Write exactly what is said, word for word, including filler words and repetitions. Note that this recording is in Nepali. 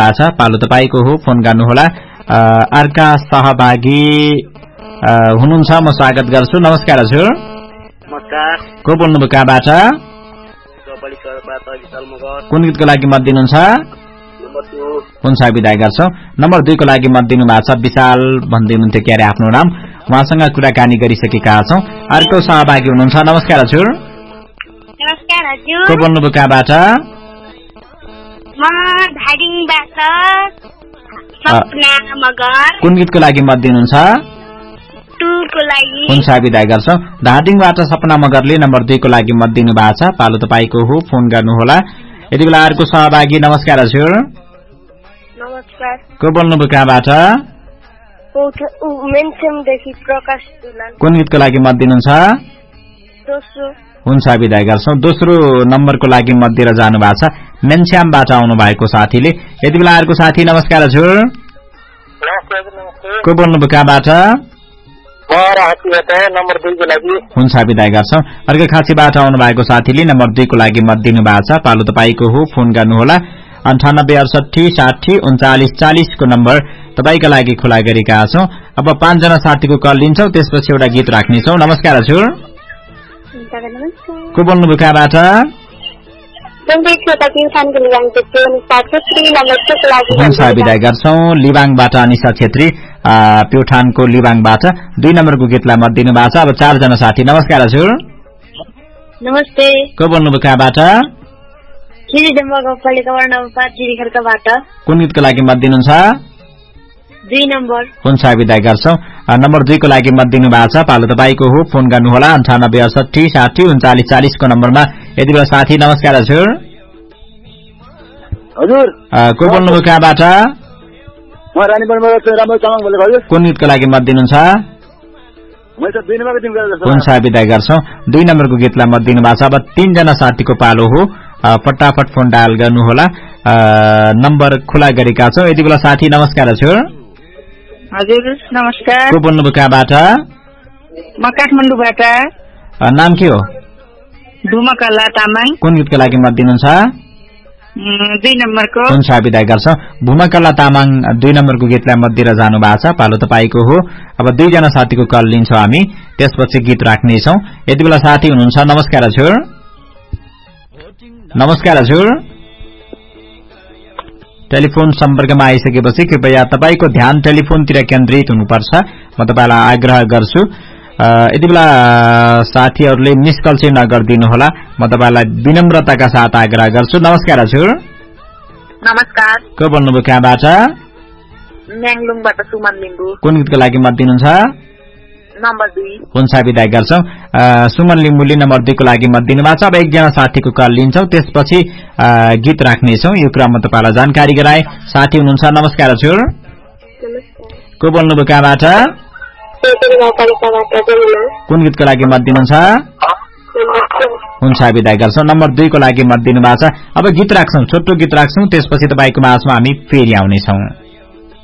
भएको छ पालो तपाईको हो फोन गर्नुहोला अर्का सहभागी हुनुहुन्छ म स्वागत गर्छु नमस्कार हजुर नमस्कार को बोल्नुभयो कहाँबाट कुन गीतको लागि मत दिनुहुन्छ कुन सा विदाय गर्छौ नम्बर दुई को लागि मत दिनु भएको छ विशाल भन्दै हुनुहुन्थ्यो क्यारे आफ्नो नाम उहाँसँग कुराकानी गरिसकेका छौं अर्को सहभागी हुनुहुन्छ नमस्कार हजुर नमस्कार हजुर को बोल्नुभयो कहाँबाट म धादिङबाट सपना मगर कुन गीतको लागि मत दिनुहुन्छ टुको लागि कुन सा विदाय गर्छौ धादिङबाट सपना मगरले नम्बर दुई को लागि मत दिनु भएको छ पालो तपाईको हो फोन गर्नुहोला यति बेला अर्को सहभागी नमस्कार हजुर नमस्कार को बोल्नुभयो कहाँबाट मेन्समदेखि प्रकाश दुलाल कुन गीतको लागि मत दिनुहुन्छ दोस्रो हुन्छ विदाय गर्छौं दोस्रो नम्बरको लागि मत दिएर जानु भएको छ मेन्स्यामबाट आउनु भएको साथीले यति बेला अर्को साथी नमस्कार हजुर को बोल्नुभयो कहाँबाट हुन्छ विदाय गर्छौं अर्को खाँचीबाट आउनु भएको साथीले नम्बर दुई को लागि मत दिनु भएको छ पालो तपाईको हो फोन गर्नुहोला अन्ठानब्बे अडसठी साठी उन्चालिस चालीस को नम्बर तपाईका लागि खुला गरेका छौं अब पाँचजना साथीको कल लिन्छौं त्यसपछि एउटा गीत राख्नेछौं नमस्कार हजुर को बोल्नुभयो कहाँबाट हुन्छ विदाय गर्छौं लिबाङबाट अनिसा छेत्री प्युठानको लिबाङबाट दुई नम्बरको गीतलाई मत दिनु भएको छ अब चारजना साथी नमस्कार हजुर नमस्ते को बोल्नुभयो कहाँबाट कुन गीतको लागि मत दिनुहुन्छ दुई नम्बर हुन्छ विदाय गर्छौं नम्बर दुई को लागि मत दिनु भएको छ पालो तपाईको हो फोन गर्नुहोला अन्ठानब्बे अडसठी साठी उन्चालिस चालीस को नम्बरमा यति बेला साथी नमस्कार हजुर हजुर को बोल्नुभयो कहाँबाट म रानीबनबाट राम्रो चमक बोलेको हजुर कुन गीतको लागि मत दिनुहुन्छ म त दुई नम्बरको टिम गर्छु हुन्छ विदाय गर्छौं दुई नम्बरको गीतलाई मत दिनु भएको छ अब तीनजना साथीको पालो हो फटाफट फोन डायल गर्नुहोला नम्बर खुला गरेका छौं यति बेला साथी नमस्कार हजुर हजुर नमस्कार को बोल्नुभयो कहाँबाट म काठमाडौँबाट नाम के हो भूमकला तामाङ कुन गीतको लागि मत दिनुहुन्छ दुई नम्बरको हुन्छ विदाय गर्छौं भूमकला तामाङ दुई नम्बरको गीतलाई मत दिएर जानु भएको छ पालो तपाईको हो अब दुईजना साथीको कल लिन्छौं हामी त्यसपछि गीत राख्नेछौं यति बेला साथी हुनुहुन्छ नमस्कार हजुर नमस्कार हजुर टेलिफोन सम्पर्कमा आइसकेपछि कृपया तपाईको ध्यान टेलिफोनतिर केन्द्रित हुनुपर्छ म तपाईलाई आग्रह गर्छु यति बेला साथीहरूले मिस कल चाहिँ नगर्दिनु होला म तपाईलाई विनम्रताका साथ आग्रह गर्छु नमस्कार हजुर नमस्कार को बोल्नुभयो कहाँबाट म्याङलुङबाट सुमन लिम्बू कुन गीतको लागि मत दिनुहुन्छ नम्बर दुई हुन्छ विदाय गर्छौं सुमन लिम्बूले नम्बर दुई को लागि मत दिनु भएको छ अब एकजना साथीको कल लिन्छौं त्यसपछि गीत राख्नेछौं यो क्रममा तपाईलाई जानकारी गराए साथी हुनुहुन्छ नमस्कार हजुर को बोल्नुभयो कहाँबाट कुन गीतको लागि मत दिनुहुन्छ हुन्छ विदाय गर्छौं नम्बर दुई को लागि मत दिनु भएको छ अब गीत राख्छौं छोटो गीत राख्छौं त्यसपछि तपाईको माझमा हामी फेरि आउनेछौं